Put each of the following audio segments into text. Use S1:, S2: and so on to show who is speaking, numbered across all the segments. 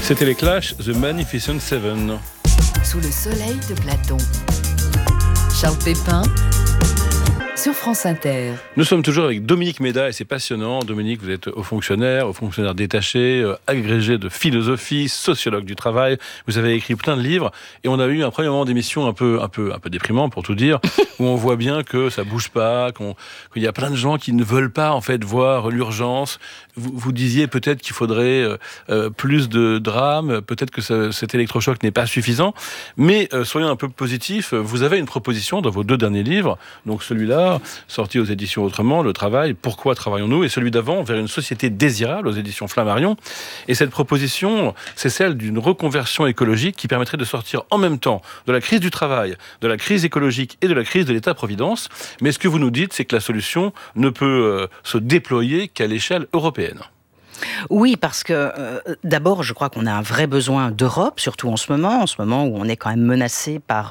S1: C'était les Clash, The Magnificent Seven.
S2: Sous le soleil de Platon. Charles Pépin sur France Inter.
S1: Nous sommes toujours avec Dominique Méda et c'est passionnant. Dominique, vous êtes haut fonctionnaire détaché, agrégé de philosophie, sociologue du travail. Vous avez écrit plein de livres et on a eu un premier moment d'émission un peu déprimant pour tout dire, où on voit bien que ça bouge pas, qu'il y a plein de gens qui ne veulent pas en fait voir l'urgence. Vous disiez peut-être qu'il faudrait plus de drames, peut-être que cet électrochoc n'est pas suffisant, mais soyons un peu positifs. Vous avez une proposition dans vos 2 derniers livres, donc celui-là, sorti aux éditions Autrement, Le Travail, Pourquoi travaillons-nous, et celui d'avant, Vers une société désirable, aux éditions Flammarion. Et cette proposition, c'est celle d'une reconversion écologique qui permettrait de sortir en même temps de la crise du travail, de la crise écologique et de la crise de l'État-providence. Mais ce que vous nous dites, c'est que la solution ne peut se déployer qu'à l'échelle européenne.
S3: Oui, parce que d'abord, je crois qu'on a un vrai besoin d'Europe, surtout en ce moment où on est quand même menacé par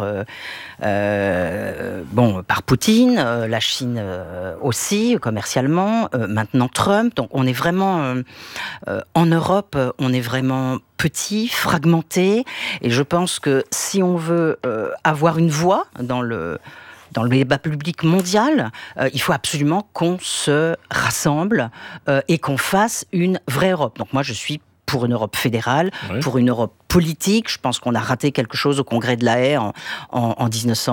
S3: Poutine, la Chine aussi, commercialement, maintenant Trump. Donc on est vraiment, en Europe, on est vraiment petit, fragmenté, et je pense que si on veut avoir une voix dans le débat public mondial, il faut absolument qu'on se rassemble et qu'on fasse une vraie Europe. Donc moi, je suis pour une Europe fédérale, oui, pour une Europe politique. Je pense qu'on a raté quelque chose au Congrès de La Haye en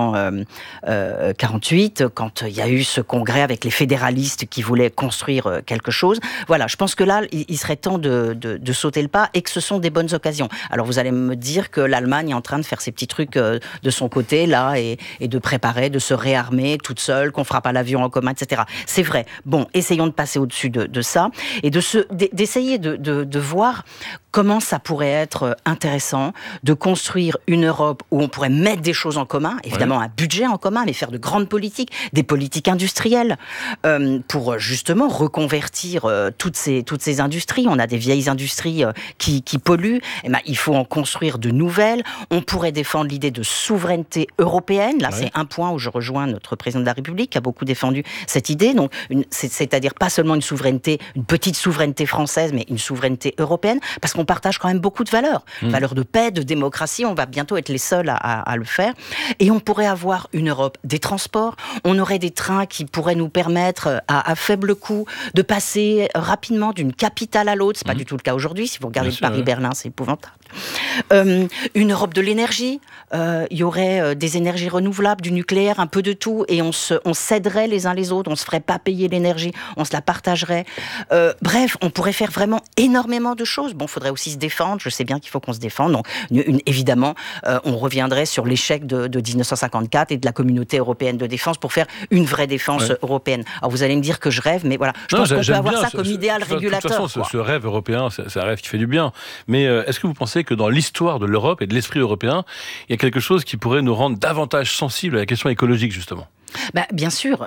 S3: 1948, quand il y a eu ce congrès avec les fédéralistes qui voulaient construire quelque chose. Voilà, je pense que là, il serait temps de sauter le pas et que ce sont des bonnes occasions. Alors vous allez me dire que l'Allemagne est en train de faire ses petits trucs de son côté, là, et de préparer, de se réarmer toute seule, qu'on fera pas l'avion en commun, etc. C'est vrai. Bon, essayons de passer au-dessus de ça et d'essayer de voir comment ça pourrait être intéressant de construire une Europe où on pourrait mettre des choses en commun, évidemment un budget en commun, mais faire de grandes politiques, des politiques industrielles, pour justement reconvertir toutes ces industries. On a des vieilles industries qui polluent, et ben, il faut en construire de nouvelles. On pourrait défendre l'idée de souveraineté européenne. Là, c'est un point où je rejoins notre président de la République qui a beaucoup défendu cette idée. Donc, c'est-à-dire pas seulement une petite souveraineté française, mais une souveraineté européenne, parce qu'on partage quand même beaucoup de valeurs. Valeurs de paix, de démocratie, on va bientôt être les seuls à le faire. Et on pourrait avoir une Europe des transports, on aurait des trains qui pourraient nous permettre, à faible coût, de passer rapidement d'une capitale à l'autre. C'est pas du tout le cas aujourd'hui. Si vous regardez Paris-Berlin, c'est épouvantable. Une Europe de l'énergie, il y aurait des énergies renouvelables, du nucléaire, un peu de tout, et on s'aiderait les uns les autres, on se ferait pas payer l'énergie, on se la partagerait. Bref, on pourrait faire vraiment énormément de choses. Bon, il faudrait aussi se défendre, je sais bien qu'il faut qu'on se défende. Donc, évidemment, on reviendrait sur l'échec de 1954 et de la communauté européenne de défense pour faire une vraie défense européenne. Alors vous allez me dire que je rêve, mais voilà, je pense qu'on peut avoir ça comme idéal régulateur.
S1: De toute façon, ce rêve européen, c'est un rêve qui fait du bien. Mais est-ce que vous pensez que dans l'histoire de l'Europe et de l'esprit européen, il y a quelque chose qui pourrait nous rendre davantage sensibles à la question écologique, justement ?
S3: Bien sûr,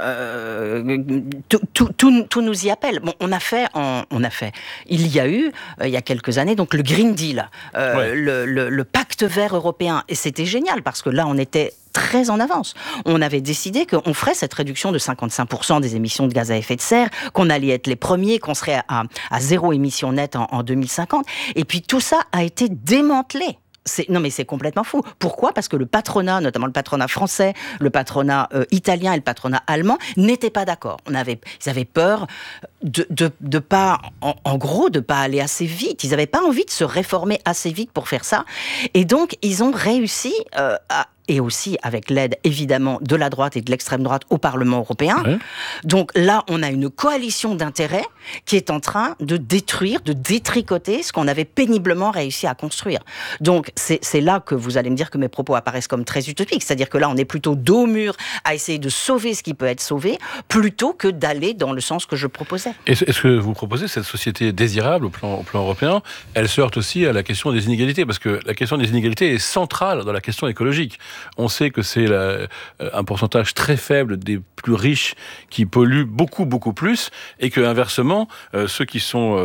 S3: tout nous y appelle. Bon, on a fait. Il y a eu, il y a quelques années, donc le Green Deal, le pacte vert européen, et c'était génial parce que là, on était très en avance. On avait décidé qu'on ferait cette réduction de 55% des émissions de gaz à effet de serre, qu'on allait être les premiers, qu'on serait à zéro émission nette en 2050. Et puis tout ça a été démantelé. Non mais c'est complètement fou. Pourquoi ? Parce que le patronat, notamment le patronat français, le patronat italien et le patronat allemand n'étaient pas d'accord. Ils avaient peur de pas, en gros, de pas aller assez vite. Ils n'avaient pas envie de se réformer assez vite pour faire ça. Et donc ils ont réussi et aussi avec l'aide évidemment de la droite et de l'extrême droite au Parlement européen. Donc là, on a une coalition d'intérêts qui est en train de détruire, de détricoter ce qu'on avait péniblement réussi à construire. Donc c'est là que vous allez me dire que mes propos apparaissent comme très utopiques. C'est-à-dire que là, on est plutôt dos au mur à essayer de sauver ce qui peut être sauvé, plutôt que d'aller dans le sens que je proposais.
S1: Est-ce que vous proposez cette société désirable au plan européen, elle se heurte aussi à la question des inégalités, parce que la question des inégalités est centrale dans la question écologique. On sait que c'est un pourcentage très faible des plus riches qui polluent beaucoup, beaucoup plus, et que inversement, ceux qui sont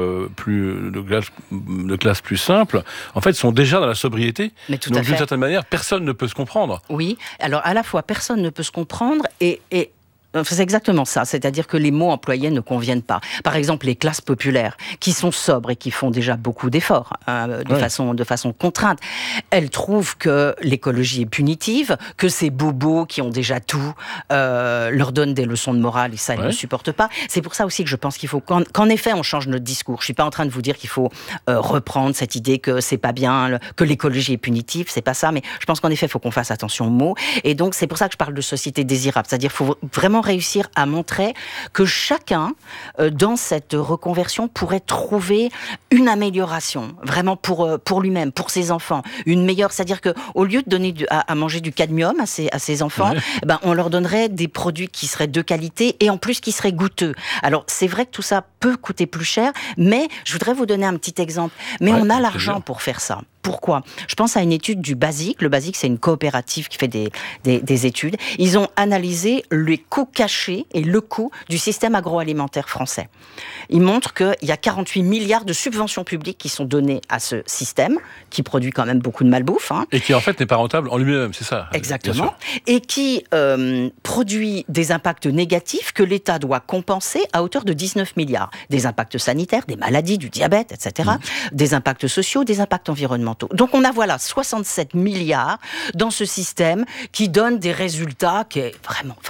S1: de classe plus simple, en fait, sont déjà dans la sobriété. Donc, d'une certaine manière, personne ne peut se comprendre.
S3: Oui, alors à la fois, personne ne peut se comprendre, et C'est exactement ça, c'est-à-dire que les mots employés ne conviennent pas. Par exemple, les classes populaires, qui sont sobres et qui font déjà beaucoup d'efforts, de façon contrainte, elles trouvent que l'écologie est punitive, que ces bobos qui ont déjà tout leur donnent des leçons de morale, et ça, elles ne supportent pas. C'est pour ça aussi que je pense qu'il faut qu'en effet, on change notre discours. Je ne suis pas en train de vous dire qu'il faut reprendre cette idée que c'est pas bien, que l'écologie est punitive, c'est pas ça, mais je pense qu'en effet, il faut qu'on fasse attention aux mots. Et donc, c'est pour ça que je parle de société désirable, c'est-à-dire qu'il faut vraiment réussir à montrer que chacun, dans cette reconversion, pourrait trouver une amélioration, vraiment pour lui-même, pour ses enfants, une meilleure, c'est-à-dire qu'au lieu de donner à manger du cadmium à ses enfants, on leur donnerait des produits qui seraient de qualité et en plus qui seraient goûteux. Alors, c'est vrai que tout ça peut coûter plus cher, mais je voudrais vous donner un petit exemple. Mais on a l'argent pour faire ça. Pourquoi ? Je pense à une étude du BASIC. Le BASIC, c'est une coopérative qui fait des études. Ils ont analysé les coûts cachés et le coût du système agroalimentaire français. Ils montrent qu'il y a 48 milliards de subventions publiques qui sont données à ce système, qui produit quand même beaucoup de malbouffe.
S1: Et qui, en fait, n'est pas rentable en lui-même, c'est ça ?
S3: Exactement. Et qui produit des impacts négatifs que l'État doit compenser à hauteur de 19 milliards. Des impacts sanitaires, des maladies, du diabète, etc. Des impacts sociaux, des impacts environnementaux. Donc on a 67 milliards dans ce système qui donne des résultats qui est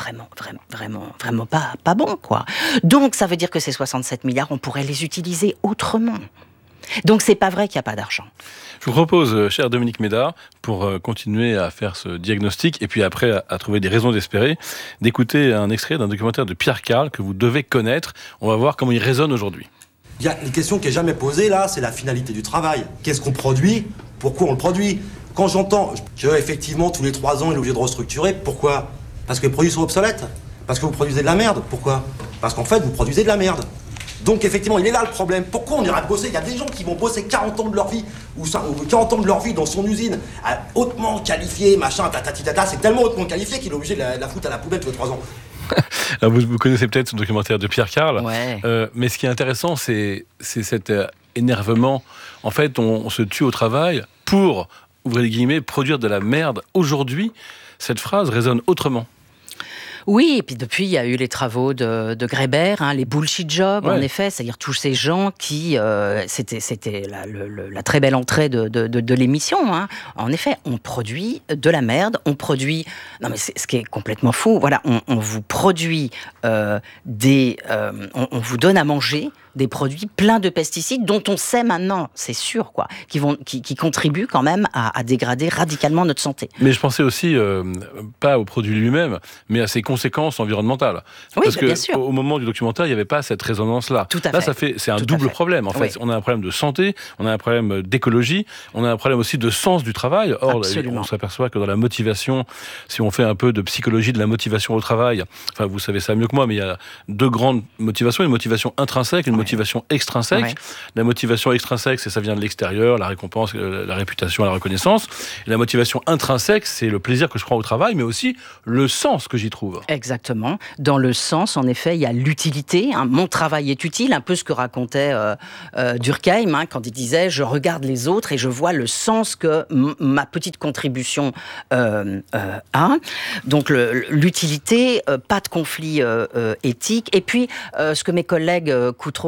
S3: vraiment pas bon, quoi. Donc ça veut dire que ces 67 milliards, on pourrait les utiliser autrement. Donc c'est pas vrai qu'il n'y a pas d'argent.
S1: Je vous propose, cher Dominique Méda, pour continuer à faire ce diagnostic et puis après à trouver des raisons d'espérer, d'écouter un extrait d'un documentaire de Pierre Karl que vous devez connaître. On va voir comment il résonne aujourd'hui.
S4: Il y a une question qui n'est jamais posée là, c'est la finalité du travail. Qu'est-ce qu'on produit ? Pourquoi on le produit ? Quand j'entends qu'effectivement tous les 3 ans il est obligé de restructurer, pourquoi ? Parce que les produits sont obsolètes ? Parce que vous produisez de la merde ? Pourquoi ? Parce qu'en fait vous produisez de la merde. Donc effectivement il est là le problème. Pourquoi on ira bosser ? Il y a des gens qui vont bosser 40 ans de leur vie, ou 40 ans de leur vie dans son usine, hautement qualifié, machin, tatatitata, c'est tellement hautement qualifié qu'il est obligé de la foutre à la poubelle tous les 3 ans.
S1: Alors vous connaissez peut-être ce documentaire de Pierre Karl, mais ce qui est intéressant, c'est cet énervement. En fait, on se tue au travail pour, ouvrez les guillemets, produire de la merde. Aujourd'hui, cette phrase résonne autrement.
S3: Oui, et puis depuis, il y a eu les travaux de Greber, les bullshit jobs, en effet, c'est-à-dire tous ces gens qui... c'était la très belle entrée de l'émission. En effet, on produit de la merde, on produit... Non mais c'est ce qui est complètement fou. Voilà, on vous produit on vous donne à manger des produits pleins de pesticides dont on sait maintenant, c'est sûr, quoi, qui contribuent quand même à dégrader radicalement notre santé.
S1: Mais je pensais aussi, pas au produit lui-même, mais à ses conséquences environnementales.
S3: Oui,
S1: parce que
S3: bien sûr.
S1: Au moment du documentaire, il n'y avait pas cette résonance-là.
S3: Tout à
S1: Là,
S3: fait.
S1: c'est un double problème. En fait, on a un problème de santé, on a un problème d'écologie, on a un problème aussi de sens du travail. Or, on s'aperçoit que dans la motivation, si on fait un peu de psychologie de la motivation au travail, enfin, vous savez ça mieux que moi, mais il y a 2 grandes motivations, une motivation intrinsèque, une motivation extrinsèque. Ouais. La motivation extrinsèque, ça vient de l'extérieur, la récompense, la réputation, la reconnaissance. Et la motivation intrinsèque, c'est le plaisir que je prends au travail, mais aussi le sens que j'y trouve.
S3: Exactement. Dans le sens, en effet, il y a l'utilité. Mon travail est utile, un peu ce que racontait Durkheim, quand il disait « je regarde les autres et je vois le sens que ma petite contribution a ». Donc l'utilité, pas de conflit éthique. Et puis, ce que mes collègues Coutreau